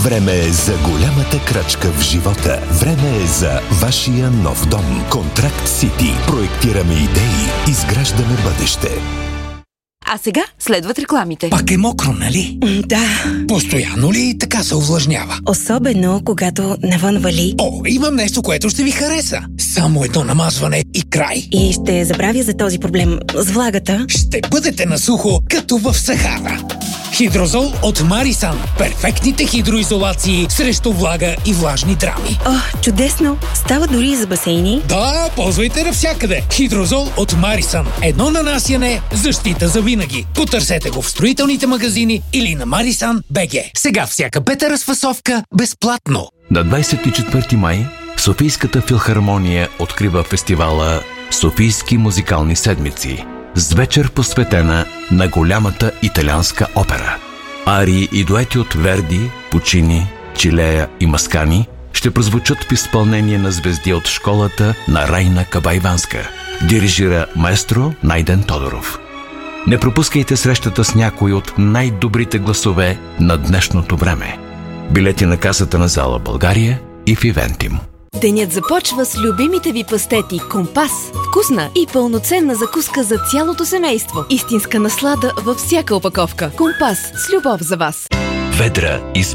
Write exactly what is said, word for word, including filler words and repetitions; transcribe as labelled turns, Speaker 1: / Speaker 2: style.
Speaker 1: Време е за голямата крачка в живота. Време е за вашия нов дом. Контракт Сити. Проектираме идеи, изграждаме бъдеще.
Speaker 2: А сега следват рекламите.
Speaker 3: Пак е мокро, нали?
Speaker 4: Да.
Speaker 3: Постоянно ли така се увлажнява?
Speaker 4: Особено, когато навън вали.
Speaker 3: О, имам нещо, което ще ви хареса. Само едно намазване и край.
Speaker 4: И ще забравя за този проблем с влагата.
Speaker 3: Ще бъдете на сухо, като в Сахара. Хидрозол от Марисан. Перфектните хидроизолации срещу влага и влажни драми.
Speaker 4: О, чудесно! Става дори и за басейни.
Speaker 3: Да, ползвайте навсякъде. Хидрозол от Марисан. Едно нанасяне, защита за винаги. Потърсете го в строителните магазини или на Марисан БГ. Сега всяка пета разфасовка безплатно.
Speaker 5: На двадесет и четвърти май Софийската филхармония открива фестивала Софийски музикални седмици с вечер посветена на голямата италианска опера. Арии и дуети от Верди, Пучини, Чилея и Маскани ще прозвучат в изпълнение на звезди от школата на Райна Кабайванска. Дирижира маестро Найден Тодоров. Не пропускайте срещата с някой от най-добрите гласове на днешното време. Билети на касата на зала България и в Ивентим.
Speaker 2: Денят започва с любимите ви пастети Компас. Вкусна и пълноценна закуска за цялото семейство. Истинска наслада във всяка опаковка. Компас с любов за вас.
Speaker 5: Ведра и